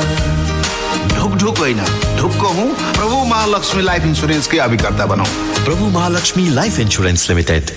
ढुक होइन, ढुक्क हूँ। प्रभु महालक्ष्मी लाइफ इंश्योरेंस के अभिकर्ता बनौ। प्रभु महालक्ष्मी लाइफ इंश्योरेंस लिमिटेड।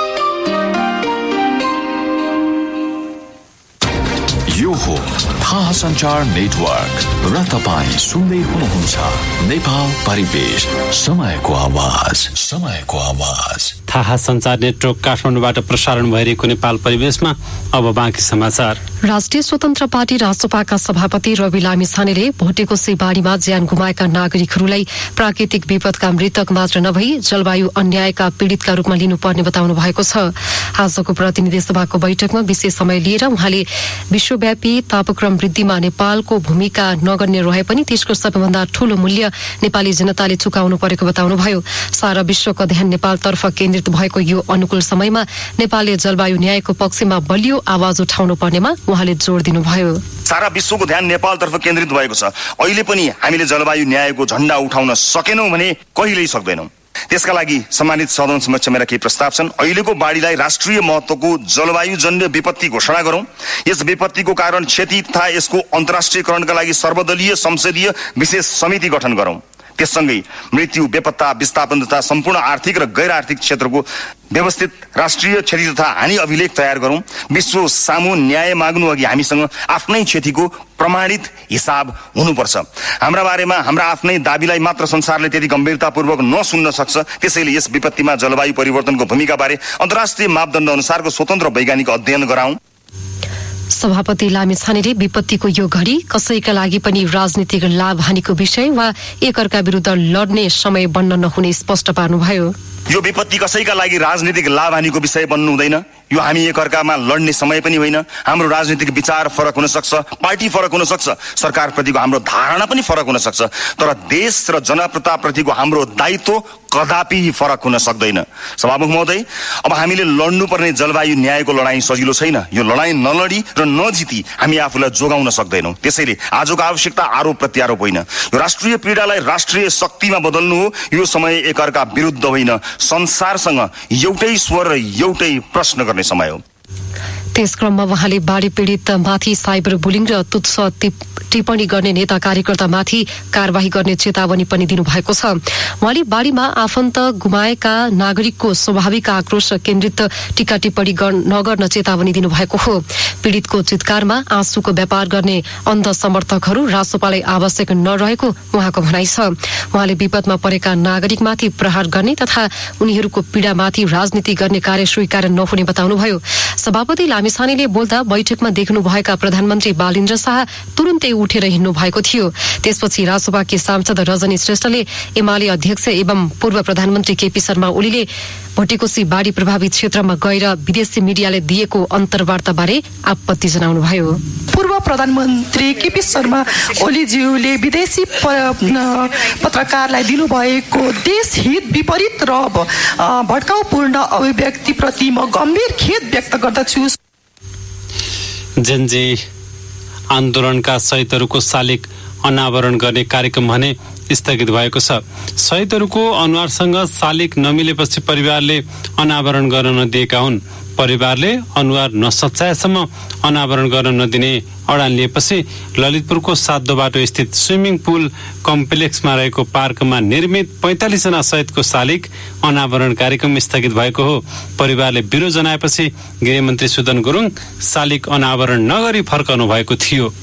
यो हो थाहा सञ्चार नेटवर्क र तपाईं सुन्दै हुनुहुन्छ नेपाल परिवेश, समयको आवाज, समयको आवाज। थाहा सञ्चार नेटवर्क काठमाडौँबाट प्रसारण भइरहेको नेपाल परिवेशमा अब बाँकी समाचार। राष्ट्रिय स्वतन्त्र पार्टी रासोपाका सभापति रवि लामिछानेले भोटेकोशी बाढीमा ज्यान गुमाएका नागरिकहरूलाई प्राकृतिक विपदका मृतक मात्र नभई जलवायु अन्यायका पीड़ितका रूपमा लिनुपर्ने बताउनु भएको छ। आजको प्रतिनिधि सभाको बैठकमा विशेष समय लिएर उहाँले विश्वव्यापी तापक्रम वृद्धिमा नेपालको भूमिका नगर्ने रहे पनि त्यसको सबैभन्दा ठूलो मूल्य नेपाली जनताले चुकाउनु परेको बताउनुभयो। सारा विश्वको ध्यान नेपालतर्फ केन्द्रित भएको यो अनुकूल समयमा नेपालले जलवायु न्यायको पक्षमा बलियो आवाज उठाउनु पर्नेमा उहाँले जोड़ दिनुभयो। सारा विश्वको ध्यान नेपालतर्फ केन्द्रित भएको छ। अहिले पनि हामीले जलवायु न्यायको झण्डा उठाउन सकेनौं भने कहिल्यै सक्दैनौं। त्यसका लागि सम्मानित सदन समक्ष मेरा केही प्रस्ताव छन्। अहिलेको बाढीलाई राष्ट्रिय महत्वको जलवायु जन्य विपत्ति घोषणा गरौं। यस विपत्तिको कारण क्षति तथा यसको अन्तर्राष्ट्रियकरणका लागि सर्वदलीय संसदीय विशेष समिति गठन गरौं। त्यससँगै मृत्यु, बेपत्ता, विस्थापन तथा सम्पूर्ण आर्थिक र गैर आर्थिक क्षेत्रको व्यवस्थित राष्ट्रिय क्षति तथा हानि अभिलेख तयार गरौं। विश्व सामु न्याय माग्नु अघि हामीसँग आफ्नै क्षतिको प्रमाणित हिसाब हुनुपर्छ। हाम्रा बारेमा हाम्रा आफ्नै दाबीलाई मात्र संसारले त्यति गम्भीरतापूर्वक नसुन्न सक्छ। त्यसैले यस विपत्तिमा जलवायु परिवर्तनको भूमिका बारे अन्तर्राष्ट्रिय मापदण्ड अनुसारको स्वतन्त्र वैज्ञानिक अध्ययन गराउँ। सभापति लामिछानेले विपत्तिको यो घडी कसैका लागि पनि राजनीतिक लाभ हानिको विषय वा एकअर्का विरुद्ध लड्ने समय बन्न नहुने स्पष्ट पार्नुभयो। यो विपत्ति कसैका लागि राजनीतिक लाभ हानिको विषय बन्नु हुँदैन। यो हामी एकअर्कामा लड्ने समय पनि होइन। हाम्रो राजनीतिक विचार फरक हुन सक्छ, पार्टी फरक हुन सक्छ, सरकारप्रतिको हाम्रो धारणा पनि फरक हुन सक्छ, तर देश र जनताप्रतिको हाम्रो दायित्व कदापि फरक हुन सक्दैन। सभामुख महोदय, अब हामीले लड्नुपर्ने जलवायु न्यायको लडाईँ सजिलो छैन। यो लडाईँ नलडी र नजिती हामी आफूलाई जोगाउन सक्दैनौं। त्यसैले आजको आवश्यकता आरोप प्रत्यारोप होइन। यो राष्ट्रिय पीडालाई राष्ट्रिय शक्तिमा बदल्नु हो। यो समय एकअर्का विरुद्ध होइन, संसारसँग एउटै स्वर र एउटै प्रश्न गर्ने समय हो। त्यस क्रममा उहाँले बाढी पीड़ित माथि साइबर बुलिङ र तुच्छ टिप्पणी गर्ने नेता कार्यकर्तामाथि कारवाही गर्ने चेतावनी पनि दिनुभएको छ। उहाँले बाढीमा आफन्त गुमाएका नागरिकको स्वाभाविक आक्रोश केन्द्रित टीका टिप्पणी नगर्न चेतावनी दिनुभएको हो। पीड़ितको चितकारमा आँसुको व्यापार गर्ने अन्ध समर्थकहरू रासोपालाई आवश्यक नरहेको उहाँको भनाइ छ। उहाँले विपदमा परेका नागरिकमाथि प्रहार गर्ने तथा उनीहरूको पीड़ामाथि राजनीति गर्ने कार्य स्वीकार नहुने बताउनुभयो। सभापति लामिछानेले बोल्दा बैठकमा देख्नुभएका प्रधानमन्त्री बालेन्द्र शाह तुरुन्तै उठेर हिँड्नु भएको थियो। त्यसपछि रासोपाकी सांसद रजनी श्रेष्ठले एमाले अध्यक्ष एवं पूर्व प्रधानमन्त्री केपी शर्मा ओलीले भोटेकोशी बाढी प्रभावित क्षेत्रमा गएर विदेशी मिडियाले दिएको अन्तर्वार्ता बारे आपत्ति जनाउनुभयो। पूर्व प्रधानमन्त्री केपी शर्मा ओलीज्यूले विदेशी पत्रकारलाई दिनुभएको देशहित विपरीत र भड्काउपूर्ण अभिव्यक्तिप्रति म गम्भीर खेद व्यक्त गर्दछु। जेनजी आन्दोलनका शहीदहरूको शालिग अनावरण गर्ने कार्यक्रम भने स्थगित भएको छ। शहीदहरूको अनुहारसँग शालिग नमिलेपछि परिवारले अनावरण गर्न नदिएका हुन्। परिवारले अनुहार नसच्चाएसम्म अनावरण गर्न नदिने अडान लिएपछि ललितपुरको 7 बाटो स्थित स्विमिङ पुल कम्प्लेक्समा रहेको पार्कमा निर्मित 45 जना शहीदको शालिग अनावरण कार्यक्रम स्थगित भएको हो। परिवारले विरोध जनाएपछि गृहमन्त्री सुदन गुरुङ शालिग अनावरण नगरी फर्काउनु भएको थियो।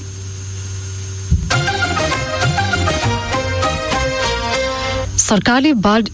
सरकारले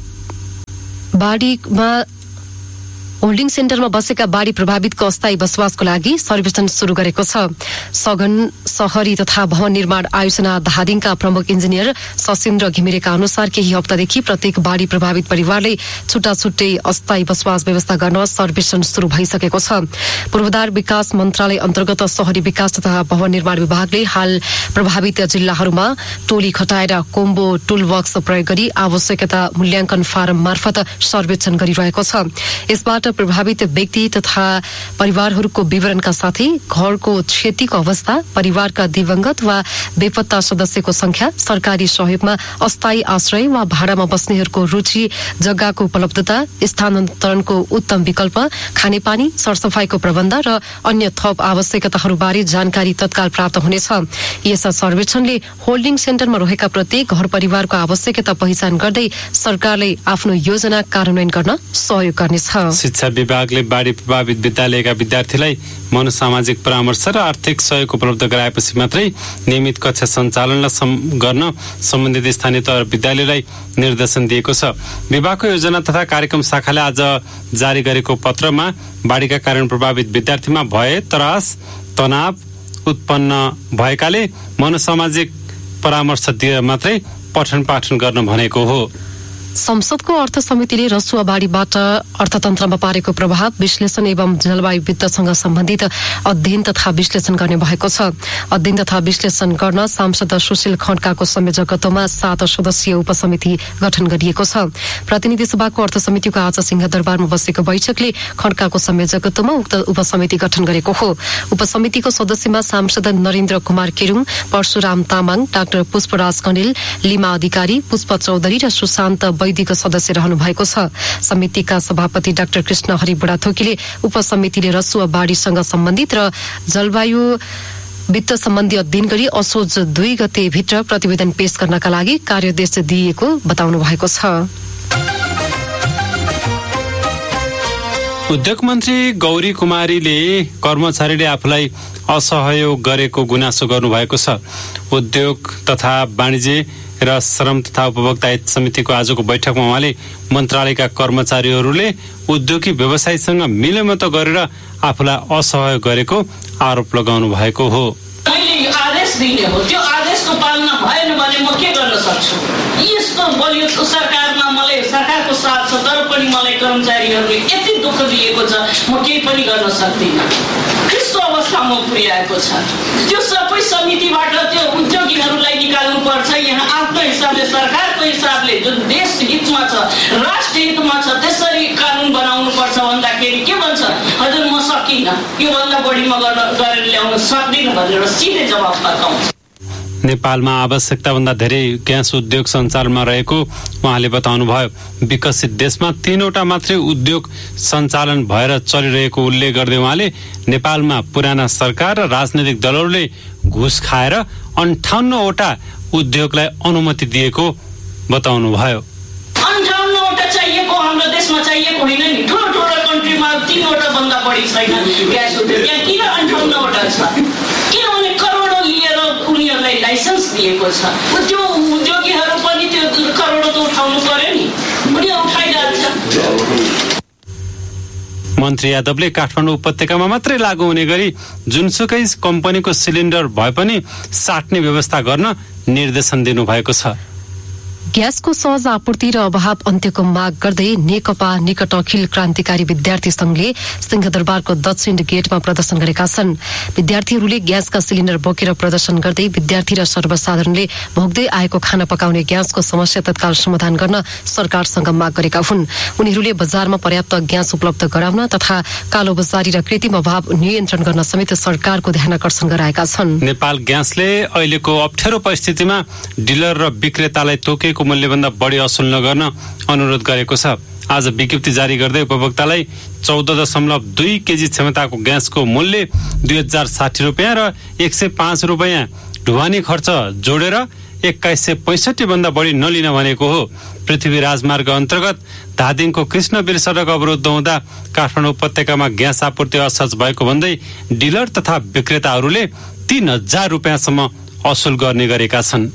बाढीमा होल्डिङ सेन्टरमा बसेका बाढी प्रभावितको अस्थायी बसोबासको लागि सर्वेक्षण शुरू गरेको छ। सघन शहरी तथा भवन निर्माण आयोजना धादिङका प्रमुख इन्जिनियर सशिन्द्र घिमिरेका अनुसार केही हप्तादेखि प्रत्येक बाढी प्रभावित परिवारले छुट्टा छुट्टै अस्थायी बसोबास व्यवस्था गर्न सर्वेक्षण शुरू भइसकेको छ। पूर्वाधार विकास मन्त्रालय अन्तर्गत शहरी विकास तथा भवन निर्माण विभागले हाल प्रभावित जिल्लाहरूमा टोली खटाएर कोम्बो टुलबक्स प्रयोग गरी आवश्यकता मूल्याङ्कन फारम मार्फत सर्वेक्षण गरिरहेको छ। यसबाट बाढीबाट प्रभावित व्यक्ति तथा परिवारहरूको विवरणका साथै घरको क्षतिको अवस्था, परिवारका दिवंगत वा बेपत्ता सदस्यको संख्या, सरकारी सहयोगमा अस्थायी आश्रय वा भाडामा बस्नेहरूको रुचि, जग्गाको उपलब्धता, स्थानान्तरणको उत्तम विकल्प, खानेपानी, सरसफाईको प्रबन्ध र अन्य थप आवश्यकताहरूबारे जानकारी तत्काल प्राप्त हुनेछ। यस सर्वेक्षणले होल्डिङ सेन्टरमा रहेका प्रत्येक घर परिवारको आवश्यकता पहिचान गर्दै सरकारले आफ्नो योजना कार्यान्वयन गर्न सहयोग गर्नेछ। शिक्षा विभागले बाढी प्रभावित विद्यालयका विद्यार्थीलाई मनोसामाजिक परामर्श र आर्थिक सहयोग उपलब्ध गराएपछि मात्रै नियमित कक्षा सञ्चालन गर्न सम्बन्धित स्थानीय तह विद्यालयलाई निर्देशन दिएको छ। विभागको योजना तथा कार्यक्रम शाखाले आज जारी गरेको पत्रमा बाढीका कारण प्रभावित विद्यार्थीमा भय, त्रास, तनाव उत्पन्न भएकाले मनोसामाजिक परामर्श दिएर मात्रै पठन पाठन गर्न भनेको हो। संसदको अर्थ समितिले रसुवा बाढीबाट अर्थतन्त्रमा पारेको प्रभाव विश्लेषण एवं जलवायु वित्तसँग सम्बन्धित अध्ययन तथा विश्लेषण गर्ने भएको छ। अध्ययन तथा विश्लेषण गर्न सांसद सुशील खड्काको संयोजकत्वमा 7 सदस्यीय उपसमिति गठन गरिएको छ। प्रतिनिधि सभाको अर्थ समितिको आज सिंहदरबारमा बसेको बैठकले खड्काको संयोजकत्वमा उक्त उपसमिति गठन गरेको हो। उपसमितिको सदस्यमा सांसद नरेन्द्र कुमार केरुङ, परशुराम तामाङ, डाक्टर पुष्पराज कणेल, लिमा अधिकारी, पुष्प चौधरी र सुशान्त वैदिक सदस्य रहनु भएको छ। समितिका सभापति डाक्टर कृष्ण हरि बुढाथोकीले उपसमितिले रसुवा बाढीसँग सम्बन्धित र जलवायु वित्त सम्बन्धी अध्ययन गरी असोज 2 गते भित्र प्रतिवेदन पेश गर्नका लागि कार्यादेश दिएको बताउनु भएको छ। उद्योग मन्त्री गौरी कुमारीले कर्मचारीले आफूलाई असहयोग गरेको गुनासो गर्नुभएको छ। उद्योग तथा वाणिज्य र श्रम तथा उपभोक्ता हित समितिको आजको बैठकमा उहाँले मन्त्रालयका कर्मचारीहरूले उद्योगी व्यवसायीसँग मिलेमत गरेर आफूलाई असहयोग गरेको आरोप लगाउनु भएको हो। मैले आदेश दिने हो, त्यो आदेशको पालना भएन भने म के गर्न सक्छु? यस्तो बलियो सरकारमा मलाई सरकारको साथ छ, तर पनि मलाई कर्मचारीहरूले यति दुःख दिएको छ, म केही पनि गर्न सक्दिनँ। कस्तो अवस्थामा पुर्याएको छ? त्यो सबै समितिबाट त्यो उद्योगीहरूलाई निकाल्नु पर्छ। यहाँ आफ्नो हिसाबले, सरकारको हिसाबले जुन देश हितमा छ, राष्ट्र हितमा छ, त्यसरी कानुन बनाउनु पर्छ भन्दाखेरि के भन्छ? हजुर म सकिनँ, योभन्दा बढी म गरेर ल्याउन सक्दिनँ भनेर सिधै जवाफ फर्काउँछ। नेपालमा आवश्यकताभन्दा धेरै ग्यास उद्योग सञ्चालनमा रहेको उहाँले बताउनुभयो। विकसित देशमा 3वटा मात्रै उद्योग सञ्चालन भएर चलिरहेको उल्लेख गर्दै उहाँले नेपालमा पुराना सरकार र राजनैतिक दलहरूले घुस खाएर 58वटा उद्योगलाई अनुमति दिएको बताउनुभयो। 58वटा चाहिएको हाम्रो देशमा चाहिएको होइन नि। ठुलो ठुलो कन्ट्रीमा 3वटा भन्दा बढी छैन ग्यास उद्योग। यहाँ किन 58वटा छ? किनभने करोडौँ लिएर उनीहरूलाई लाइसेन्स दिएको छ। त्यो उद्योगीहरू पनि त्यो करोडौँ त उठाउनु पर्यो नि, उनी उठाइरहेको छ। मन्त्री यादवले काठमाडौँ उपत्यकामा मात्रै लागू हुने गरी जुनसुकै कम्पनीको सिलिन्डर भए पनि साट्ने व्यवस्था गर्न निर्देशन दिनुभएको छ। ग्यासको सहज आपूर्ति र अभाव अन्त्यको माग गर्दै नेकपा निकट अखिल क्रान्तिकारी विद्यार्थी संघले सिंहदरबारको दक्षिण गेटमा प्रदर्शन गरेका छन्। विद्यार्थीहरूले ग्यासका सिलिन्डर बोकेर प्रदर्शन गर्दै विद्यार्थी र सर्वसाधारणले भोग्दै आएको खाना पकाउने ग्यासको समस्या तत्काल समाधान गर्न सरकारसँग माग गरेका हुन्। उनीहरूले बजारमा पर्याप्त ग्यास उपलब्ध गराउन तथा कालोबजारी र कृत्रिम अभाव नियन्त्रण गर्न समेत सरकारको ध्यानाकर्षण गराएका छन्। नेपाल ग्यासले अहिलेको अप्ठ्यारो परिस्थितिमा डिलर र विक्रेतालाई तोकेको मूल्यभन्दा बढी असुल नगर्न अनुरोध गरेको छ। आज विज्ञप्ति जारी गर्दै उपभोक्तालाई 14.2 केजी क्षमताको ग्यासको मूल्य 2060 रुपियाँ र 105 रुपियाँ ढुवानी खर्च जोडेर 2165 भन्दा बढी नलिन भनेको हो। पृथ्वी राजमार्ग अन्तर्गत धादिङको कृष्णवीर सडक अवरुद्ध हुँदा काठमाडौँ उपत्यकामा ग्यास आपूर्ति असहज भएको भन्दै डिलर तथा विक्रेताहरूले 3000 रुपियाँसम्म असुल गर्ने गरेका छन्।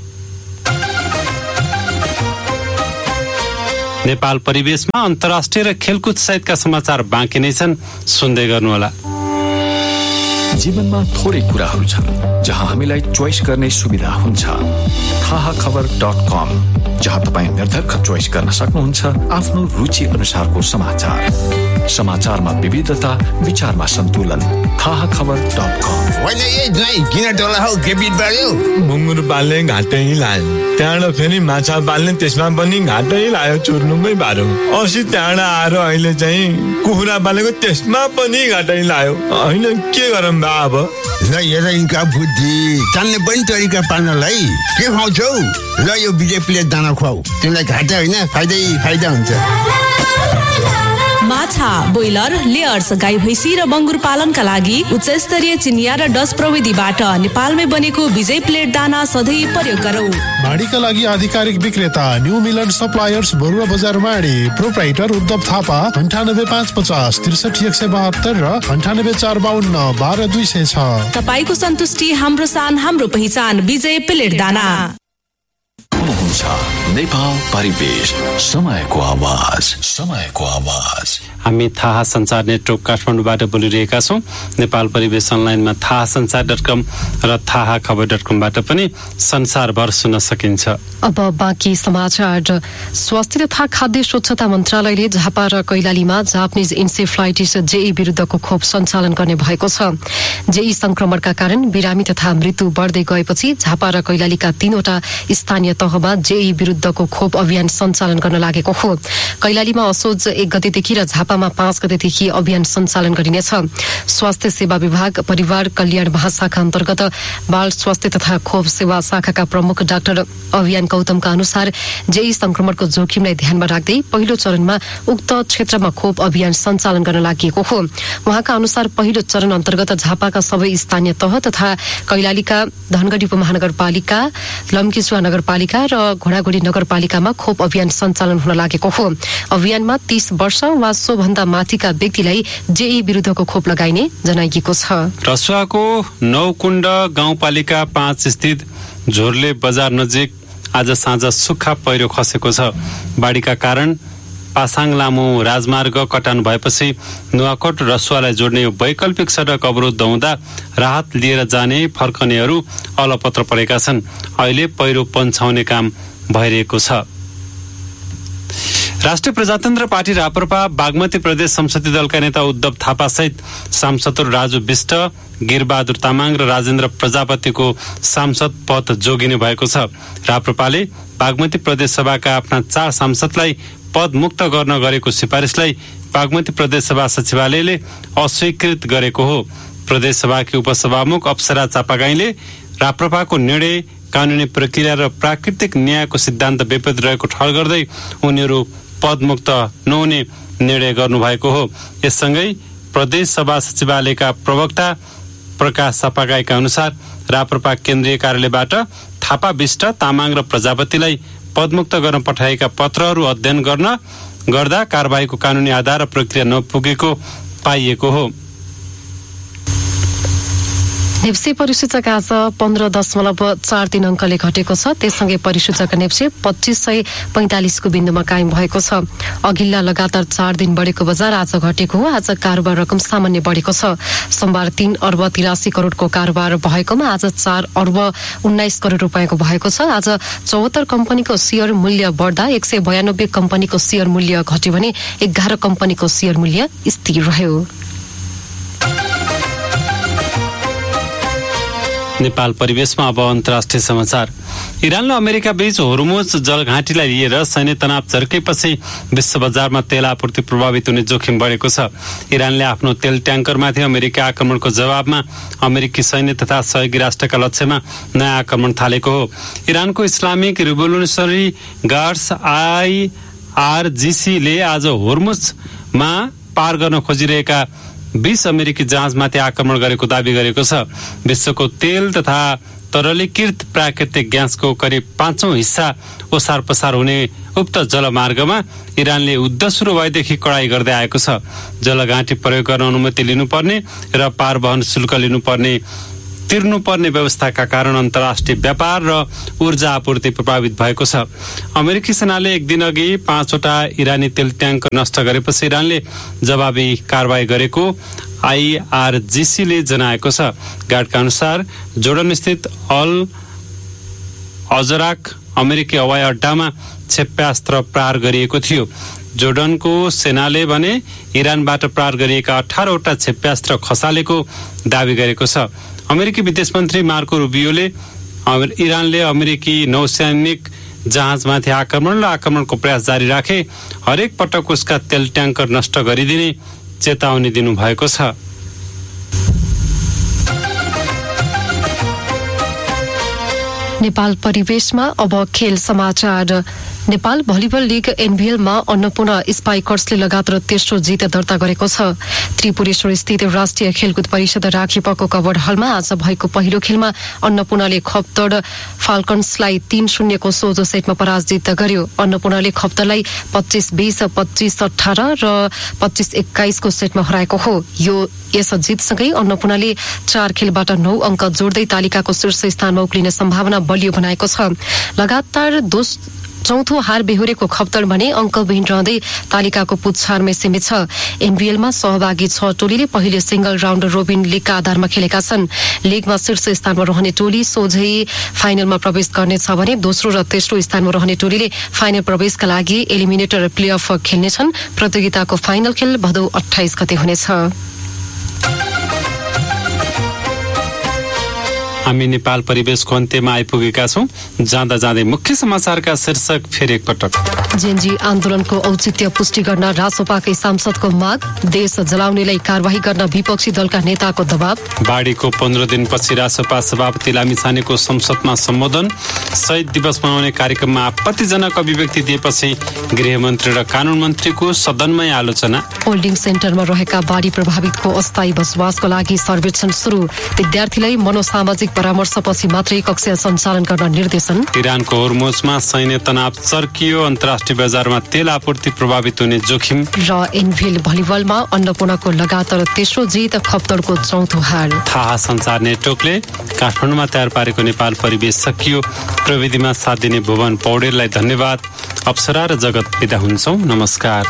नेपाल परिवेशमा अन्तर्राष्ट्रिय र खेलकुद सहितका समाचार बाँकी नै छन्, सुन्दै गर्नुहोला। जीवनमा थोरै कुराहरू छन् जहाँ हामीलाई चोइस गर्ने सुविधा हुन्छ। थाहाखबर.com, जहाँ तपाईँ निर्धक्क चोइस गर्न सक्नुहुन्छ आफ्नो रुचि अनुसारको समाचार। समाचारमा विविधता, विचारमा सन्तुलन। थाहाखबर.com। होइन ए दाइ किन टोला हौ के बिट बढ्यो? मुङ्गुर पाल्ने घाटै लाग्यो, त्यहाँबाट फेरि माछा पाल्ने त्यसमा पनि घाटै लाग्यो, चुर्नुमै बाह्रो। अस्ति त्यहाँबाट आएर अहिले चाहिँ कुखुरा पालेको त्यसमा पनि घाटै लाग्यो। होइन के गरौँ बा अब? ल हेर यिनका बुद्धि, जान्ने पनि तरिका पाल्नलाई के खुवाउँछौ? ल यो बिजेपीले दाना खुवाऊ, तिमीलाई घाटा होइन फाइदा हुन्छ। माछा, बोइलर, लेयर्स, गाई भैँसी र बङ्गुर पालनका लागि उच्च स्तरीय चिनिया र डच प्रविधिबाट नेपालमै बनेको विजय प्लेट दाना सधैँ प्रयोग गरौँ। माडीका लागि आधिकारिक विक्रेता न्यू मिलन सप्लायर्स, बरुवा बजार माडी। प्रोप्राइटर उद्धव थापा, 9855 63172 र 9845 12206। तपाईको सन्तुष्टि हाम्रो सान, हाम्रो पहिचान। विजय प्लेट दाना। नेपाल परिवेश, समयको आवाज। हामी थाहा संचार नेटवर्क काठमाडौँबाट बोलिरहेका छौँ। नेपाल परिवेश अनलाइनमा थाहासंचार.com र थाहाखबर.com-बाट पनि संसारभर सुन्न सकिन्छ। अब बाँकी समाचार। स्वास्थ्य तथा खाद्य स्वच्छता मन्त्रालयले झापा र कैलालीमा जापानिज इन्सेफ्लाइटिस जेई विरुद्धको खोप सञ्चालन गर्ने भएको छ। जेई संक्रमणका कारण बिरामी तथा मृत्यु बढ्दै गएपछि झापा र कैलालीका 3वटा स्थानीय तहमा जेई विरुद्धको खोप अभियान सञ्चालन गर्न लागेको हो। कैलालीमा असोज 1 गतेदेखि र झापामा 5 गतेदेखि अभियान सञ्चालन गरिनेछ। स्वास्थ्य सेवा विभाग परिवार कल्याण महाशाखा अन्तर्गत बाल स्वास्थ्य तथा खोप सेवा शाखाका प्रमुख डाक्टर अभियान गौतमका अनुसार जेई संक्रमणको जोखिमलाई ध्यानमा राख्दै पहिलो चरणमा उक्त क्षेत्रमा खोप अभियान सञ्चालन गर्न लागि हो। उहाँका अनुसार पहिलो चरण अन्तर्गत झापाका सबै स्थानीय तह तथा कैलालीका धनगढी उपमहानगरपालिका, लम्कीचुवा नगरपालिका र घोडाघोडी नगरपालिकामा खोप अभियान सञ्चालन हुन लागेको हो। अभियानमा 30 वर्ष वा सोभन्दा माथिका व्यक्तिलाई जेई विरुद्धको खोप लगाइने जनाइएको छ। रसुवाको नौकुण्ड गाउँपालिका 5 स्थित झोरले बजार नजिक आज साँझ सुक्खा पहिरो खसेको छ। बाढीका कारण पासाङ लामो राजमार्ग कटान भएपछि नुवाकोट रसुवालाई जोड्ने यो वैकल्पिक सडक अवरुद्ध हुँदा राहत लिएर जाने फर्कनेहरू अलपत्र परेका छन्। अहिले पहिरो पन्छाउने काम भइरहेको छ। राष्ट्रिय प्रजातन्त्र पार्टी राप्रपा बागमती प्रदेश संसदीय दलका नेता उद्धव थापा सहित सांसदहरू राजु विष्ट, गिरबहादुर तामाङ र राजेन्द्र प्रजापतिको सांसद पद जोगिने भएको छ। राप्रपाले बागमती प्रदेश सभाका आफ्ना 4 सांसदलाई पद मुक्त गर्न गरेको सिफारिसलाई बागमती प्रदेश सभा सचिवालयले अस्वीकृत गरेको हो। प्रदेश सभाकी उपसभामुख अप्सरा चापागाईले राप्रपाको निर्णय कानूनी प्रक्रिया र प्राकृतिक न्यायको सिद्धान्त विपरीत रहेको ठहर गर्दै उनीहरू पदमुक्त नहुने निर्णय गर्नुभएको हो। यससँगै प्रदेश सभा सचिवालयका प्रवक्ता प्रकाश चापागाईका अनुसार राप्रपा केन्द्रीय कार्यालयबाट थापा, विष्ट, तामाङ र प्रजापतिलाई पदमुक्त गर्न पठाएका पत्रहरू अध्ययन गर्दा कारबाहीको कानूनी आधार र प्रक्रिया नपुगेको पाइएको हो। नेप्से परिसूचक आज 15.43 अङ्कले घटेको छ। त्यससँगै परिसूचक नेप्से 2545 को बिन्दुमा कायम भएको छ। अघिल्ला लगातार 4 दिन बढेको बजार आज घटेको हो। आज कारोबार रकम सामान्य बढेको छ। सोमबार 3 अर्ब 83 करोडको कारोबार भएकोमा आज 4 अर्ब 19 करोड रुपियाँको भएको छ। आज 74 कम्पनीको शेयर मूल्य बढ्दा 192 कम्पनीको शेयर मूल्य घट्यो भने 11 कम्पनीको शेयर मूल्य स्थिर रह्यो। नेपाल परिवेशमा अब अन्तर्राष्ट्रिय समाचार। इरान र अमेरिका बीच होर्मुज जलघाटीलाई लिएर सैन्य तनाव झर्केपछि विश्व बजारमा तेल आपूर्ति प्रभावित हुने जोखिम बढेको छ। इरानले आफ्नो तेल ट्याङ्करमाथि अमेरिका आक्रमणको जवाबमा अमेरिकी सैन्य तथा सहयोगी राष्ट्रका लक्ष्यमा नयाँ आक्रमण थालेको हो। इरानको इस्लामिक रिभोल्युसनरी गार्ड्स IRGC ले आज होर्मुजमा पार गर्न खोजिरहेका 20 अमेरिकी जहाजमाथि आक्रमण गरेको दावी गरेको छ। विश्वको तेल तथा तरलीकृत प्राकृतिक ग्यासको करिब 5औं हिस्सा ओसार पसार हुने उक्त जलमार्गमा इरानले युद्ध सुरु भएदेखि कडाई गर्दै आएको छ। जलघाटी प्रयोग गर्न अनुमति लिनुपर्ने र पार वहन शुल्क तिर्नुपर्ने व्यवस्थाका कारण अन्तर्राष्ट्रिय व्यापार र ऊर्जा आपूर्ति प्रभावित भएको छ। अमेरिकी सेनाले एक दिन अघि 5वटा इरानी तेल ट्याङ्कर नष्ट गरेपछि इरानले जवाबी कारबाही गरेको IRGC ले जनाएको छ। गार्डका अनुसार जोर्डन स्थित अल अजराक अमेरिकी हवाई अड्डामा क्षेप्यास्त्र प्रहार गरिएको थियो। जोर्डनको सेनाले भने इरानबाट प्रहार गरिएका 18वटा क्षेप्यास्त्र खसालेको दावी गरेको छ। अमेरिकी विदेश मन्त्री मार्को रुबियोले इरानले अमेरिकी नौसैनिक जहाजमाथि आक्रमण र आक्रमणको प्रयास जारी राखे हरेक पटक उसका तेल ट्याङ्कर नष्ट गरिदिने चेतावनी दिनुभएको छ। नेपाल परिवेशमा अब खेल समाचार। नेपाल भलिबल लीग एनबीएलमा अन्नपूर्ण स्पाइकर्सले लगातार तेस्रो जित दर्ता गरेको छ। त्रिपुरेश्वर स्थित राष्ट्रिय खेलकुद परिषद राखिपको कवर्ड हलमा आज भएको पहिलो खेलमा अन्नपूर्णले खप्तड फाल्कन्सलाई 3-0 को सोझो सेटमा पराजित गर्यो। अन्नपूर्णले खप्तडलाई 25-20, 25-18 र 25-21 को सेटमा हराएको हो। यस जितसँगै अन्नपूर्णले 4 खेलबाट 9 अङ्क जोड्दै तालिकाको शीर्ष स्थानमा उक्लिने सम्भावना बलियो बनाएको छ। लगातार चौथो हार बेहोरेको खप्तड भने अङ्कविहीन रहँदै तालिकाको पुच्छारमै सीमित छ। एनबीएलमा सहभागी 6 टोलीले पहिले सिंगल राउन्ड रोबिन लीगका आधारमा खेलेका छन्। लीगमा शीर्ष स्थानमा रहने टोली सोझै फाइनलमा प्रवेश गर्नेछ भने दोस्रो र तेस्रो स्थानमा रहने टोलीले फाइनल प्रवेशका लागि एलिमिनेटर प्लेअफ खेल्नेछन्। प्रतियोगिताको फाइनल खेल भदौ 28 गते हुनेछ। हामी नेपाल परिवेशको अन्त्यमा आइपुगेका छौं। जाँदा जाँदै मुख्य समाचारका शीर्षक फेरि एकपटक। जेएनजी आन्दोलनको औचित्य पुष्टि गर्न रासोपाकै सांसदको माग। देश जलाउनेलाई कारवाही गर्न विपक्षी दलका नेताको दबाव। बाढीको 15 दिनपछि रासोपा सभापति लामिछानेको संसदमा सम्बोधन। शहीद दिवस मनाउने कार्यक्रममा आपत्तिजनक अभिव्यक्ति दिएपछि गृहमन्त्री र कानून मन्त्रीको सदनमै आलोचना। होल्डिङ सेन्टरमा रहेका बाढी प्रभावितको अस्थायी बसोबासको लागि सर्वेक्षण सुरु। विद्यार्थीलाई मनोसामाजिक परामर्शपछि मात्रै कक्षा सञ्चालन गर्न निर्देशन। इरानको होर्मुजमा सैन्य तनाव चर्कियो। अन्तर्राष्ट्रिय बजारमा तेल आपूर्ति प्रभावित हुने जोखिम। र एनबीएल भलिबलमा अन्नपूर्णको लगातार तेस्रो जित, खप्तडको चौथो हार। थाहा सञ्चार नेटवर्कले काठमाडौँमा तयार पारेको नेपाल परिवेश सकियो। प्रविधिमा साथ दिने भुवन पौडेललाई धन्यवाद। अप्सरा र जगत बिदा हुन्छौं। नमस्कार।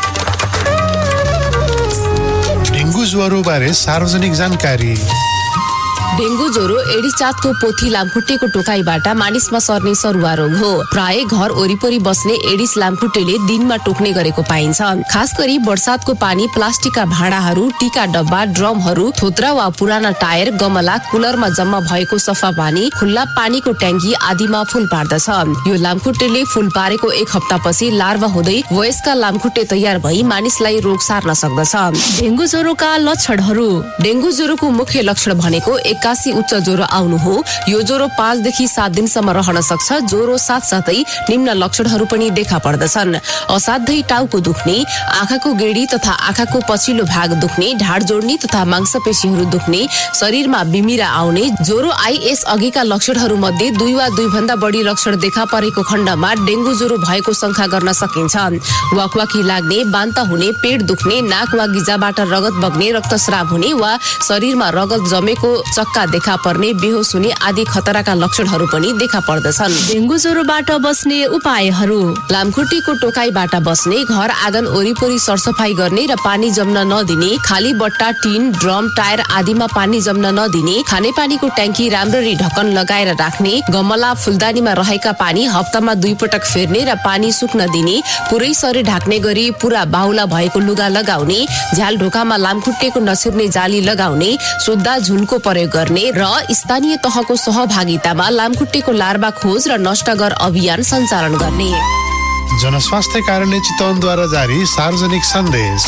डेंगू ज्वरो बारे सार्वजनिक जानकारी। डेंगू ज्वरो एडिस जातको पोथी लामखुट्टेको टोकाइबाट मानिसमा सर्ने सरुवा रोग हो। प्राय घर वरिपरि बस्ने एडिस लामखुट्टेले दिनमा टोक्ने गरेको पाइन्छ। खास गरी बर्सातको पानी, प्लास्टिकका भाँडाहरू, टीका डब्बा, ड्रमहरू, थोत्रा वा पुराना टायर, गमला, कुलरमा जम्मा भएको सफा पानी, खुल्ला पानीको ट्याङ्की आदिमा फूल पार्दछ। यो लामखुट्टेले फूल पारेको 1 हप्तापछि लार्वा हुँदै वयस्का लामखुट्टे तयार भई मानिसलाई रोग सार्न सक्दछ। डेंगू ज्वरोका लक्षणहरू। डेंगू ज्वरोको मुख्य लक्षण भनेको 81 उच्च ज्वरो आउनु हो। यो ज्वरो 5 देखि 7 दिनसम्म रहन सक्छ। ज्वरो साथसाथै निम्न लक्षणहरू पनि देखा पर्दछन्। असाध्यै टाउको दुख्ने, आँखाको गेडी तथा आँखाको पछिल्लो भाग दुख्ने, ढाड जोड्ने तथा मांसपेशीहरू दुख्ने, शरीरमा बिमिरा आउने। ज्वरो आइएस अघिका लक्षणहरू मध्ये 2 वा 2 भन्दा बढी लक्षण देखा परेको खण्डमा डेंगू ज्वरो भएको शंका गर्न सकिन्छ। वाकवाकी लाग्ने, बान्ता हुने, पेट दुख्ने, नाक वा गिजाबाट रगत बग्ने, रक्तस्राव हुने वा शरीरमा रगत जमेको चक्का देखा पर्ने, बेहोस हुने आदि खतराका लक्षणहरू पनि देखा पर्दछन्। डेंगू ज्वरोबाट बस्ने उपायहरू। लामखुट्टेको टोकाइबाट बस्ने, घर आँगन वरिपरि सरसफाई गर्ने र पानी जम्न नदिने, खाली बट्टा, टिन, ड्रम, टायर आदिमा पानी जम्न नदिने, खानेपानीको ट्याङ्की राम्ररी ढक्कन लगाएर राख्ने, गमला, फुलदानीमा रहेका पानी हप्तामा 2 पटक फेर्ने र पानी सुक्न दिने, पुरै शरीर ढाक्ने गरी पूरा बाहुला भएको लुगा लगाउने, झ्याल ढोकामा लामखुट्टेको नछिर्ने जाली लगाउने, सुत्दा झुलको प्रयोग गर्ने र स्थानीय तहको सहभागितामा लामखुट्टेको लार्वा खोज र नष्ट गर अभियान सञ्चालन गर्ने। जनस्वास्थ्य कार्यालय चितवनद्वारा जारी सार्वजनिक सन्देश।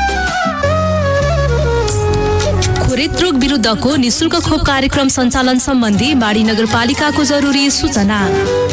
खोरेत रोग विरुद्धको निशुल्क खोप कार्यक्रम सञ्चालन सम्बन्धी माडी नगरपालिकाको जरुरी सूचना।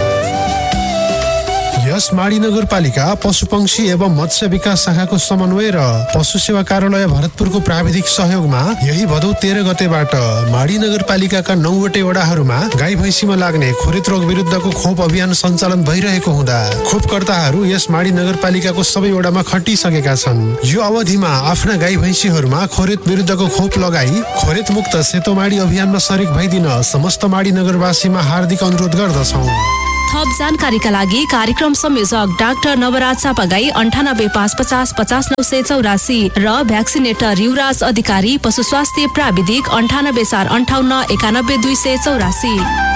यस माडी नगरपालिका पशुपक्षी एवं मत्स्य विकास शाखाको समन्वय र पशु सेवा कार्यालय भरतपुरको प्राविधिक सहयोगमा यही भदौ 13 गतेबाट माडी नगरपालिकाका 9वटै वडाहरूमा गाई भैँसीमा लाग्ने खोरेत रोग विरुद्धको खोप अभियान सञ्चालन भइरहेको हुँदा खोपकर्ताहरू यस माडी नगरपालिकाको सबै वडामा खटिसकेका छन्। यो अवधिमा आफ्ना गाई भैँसीहरूमा खोरेत विरुद्धको खोप लगाई खोरेत मुक्त सेतो माडी अभियानमा सरिक भइदिन समस्त माडी नगरवासीमा हार्दिक अनुरोध गर्दछौँ। थप जानकारीका लागि कार्यक्रम संयोजक डाक्टर नवराज चापागाई 9855 50 984 र भ्याक्सिनेटर युवराज अधिकारी पशु स्वास्थ्य प्राविधिक 98 458 91 284।